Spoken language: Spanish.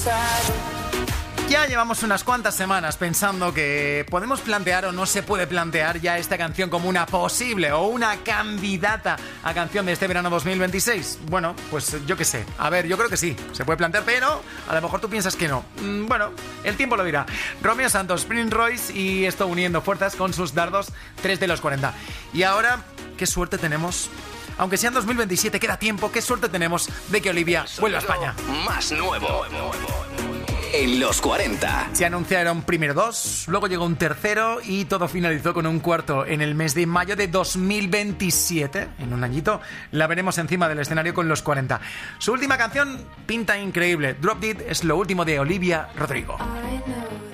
Ya llevamos unas cuantas semanas pensando que podemos plantear o no se puede plantear ya esta canción como una posible o una candidata a canción de este verano 2026. Bueno, pues yo qué sé. A ver, yo creo que sí, se puede plantear, pero a lo mejor tú piensas que no. Bueno, el tiempo lo dirá. Romeo Santos, Prince Royce y esto uniendo fuerzas con sus dardos 3 de los 40. Y ahora, qué suerte tenemos. Aunque sea en 2027, queda tiempo. Qué suerte tenemos de que Olivia vuelva a España. Más nuevo. En los 40. Se anunciaron primero 2, luego llegó un tercero y todo finalizó con un cuarto en el mes de mayo de 2027. En un añito la veremos encima del escenario con los 40. Su última canción pinta increíble. Drop Dead es lo último de Olivia Rodrigo.